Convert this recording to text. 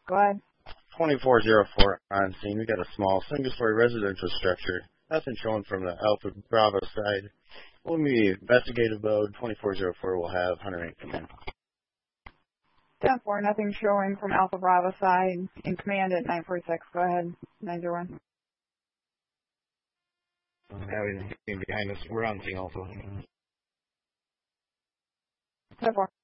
Go ahead. 2404 on scene. We got a small single-story residential structure. Nothing showing from the Alpha Bravo side. We'll be investigative mode. 2404 will have Hunter Inc. come in. 10-4, nothing showing from Alpha Bravo side. In command at 946. Go ahead. 901. Having behind us. We're on scene also. 10-4.